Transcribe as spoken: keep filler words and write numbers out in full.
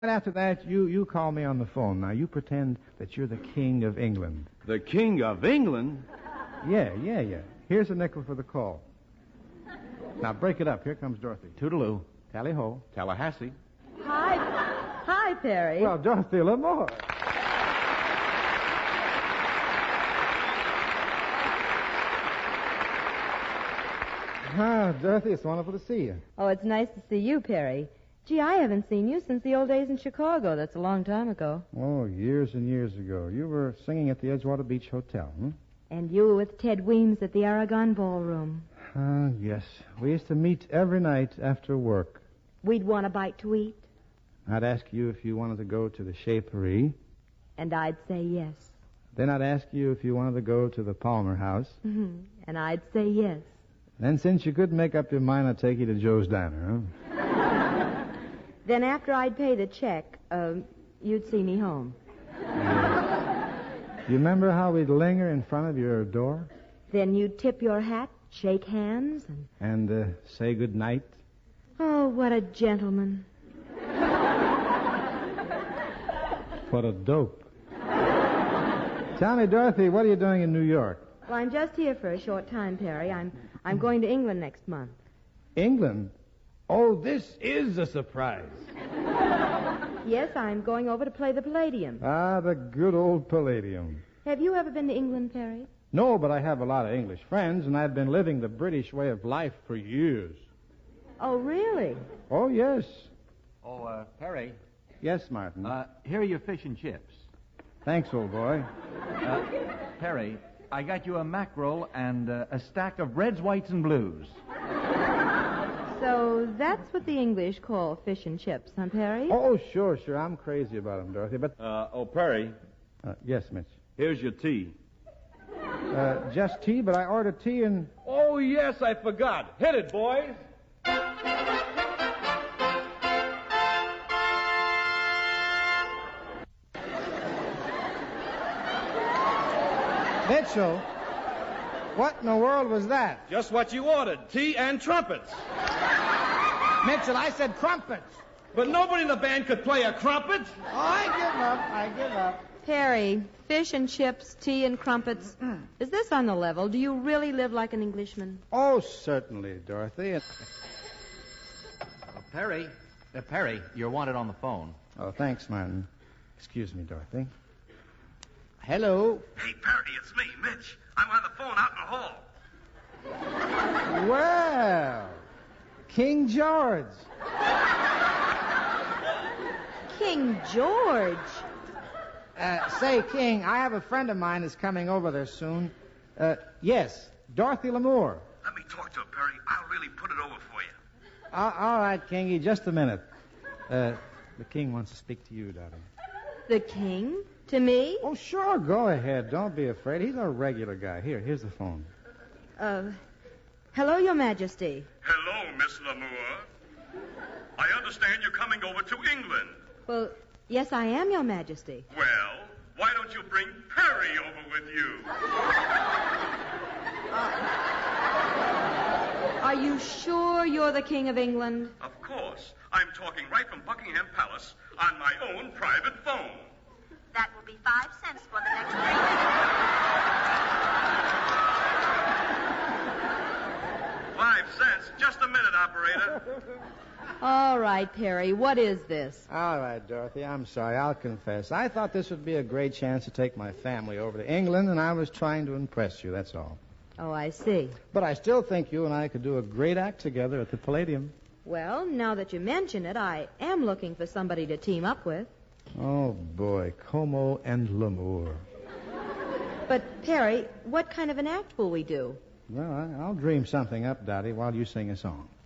after that, you, you call me on the phone. Now, you pretend that you're the King of England. The King of England? Yeah, yeah, yeah. Here's a nickel for the call. Now, break it up. Here comes Dorothy. Toodaloo. Tally-ho. Tallahassee. Hi. Hi, Perry. Well, Dorothy Lamour. Ah, Dorothy, it's wonderful to see you. Oh, it's nice to see you, Perry. Gee, I haven't seen you since the old days in Chicago. That's a long time ago. Oh, years and years ago. You were singing at the Edgewater Beach Hotel, hmm? And you were with Ted Weems at the Aragon Ballroom. Ah, yes. We used to meet every night after work. We'd want a bite to eat. I'd ask you if you wanted to go to the Chez Paris. And I'd say yes. Then I'd ask you if you wanted to go to the Palmer House. Mm-hmm. And I'd say yes. Then, since you couldn't make up your mind, I'd take you to Joe's Diner, huh? Then after I'd pay the check, uh, you'd see me home. Yeah. You remember how we'd linger in front of your door? Then you'd tip your hat, shake hands, and... And uh, say good night? Oh, what a gentleman. What a dope. Tell me, Dorothy, what are you doing in New York? Well, I'm just here for a short time, Perry. I'm I'm going to England next month. England? Oh, this is a surprise. Yes, I'm going over to play the Palladium. Ah, the good old Palladium. Have you ever been to England, Perry? No, but I have a lot of English friends, and I've been living the British way of life for years. Oh, really? Oh, yes. Oh, uh, Perry. Yes, Martin. Uh, here are your fish and chips. Thanks, old boy. Uh, Perry, I got you a mackerel and uh, a stack of reds, whites, and blues. So that's what the English call fish and chips, huh, Perry? Oh, sure, sure. I'm crazy about them, Dorothy, but... Uh, oh, Perry. Uh, yes, Mitch. Here's your tea. Uh, just tea, but I ordered tea and... Oh, yes, I forgot. Hit it, boys. Mitchell, what in the world was that? Just what you ordered, tea and trumpets. Mitchell, I said crumpets. But nobody in the band could play a crumpet. Oh, I give up. I give up. Perry, fish and chips, tea and crumpets. Is this on the level? Do you really live like an Englishman? Oh, certainly, Dorothy. Uh, Perry, uh, Perry, you're wanted on the phone. Oh, thanks, Martin. Excuse me, Dorothy. Hello. Hey, Perry, it's me, Mitch. I'm on the phone out in the hall. Well, King George. King George. Uh, say, King, I have a friend of mine that's coming over there soon. Uh, yes, Dorothy Lamour. Let me talk to her, Perry. I'll really put it over for you. Uh, all right, Kingy, just a minute. Uh, the King wants to speak to you, darling. The King? To me? Oh, sure, go ahead. Don't be afraid. He's a regular guy. Here, here's the phone. Uh, hello, Your Majesty. Hello, Miss Lamour. I understand you're coming over to England. Well, yes, I am, Your Majesty. Well, why don't you bring Perry over with you? Uh, are you sure you're the King of England? Of course. I'm talking right from Buckingham Palace on my own private phone. That will be five cents for the next three minutes. Five cents? Just a minute, operator. All right, Perry, what is this? All right, Dorothy, I'm sorry. I'll confess. I thought this would be a great chance to take my family over to England, and I was trying to impress you, that's all. Oh, I see. But I still think you and I could do a great act together at the Palladium. Well, now that you mention it, I am looking for somebody to team up with. Oh, boy, Como and Lamour. But, Perry, what kind of an act will we do? Well, I- I'll dream something up, Dottie, while you sing a song.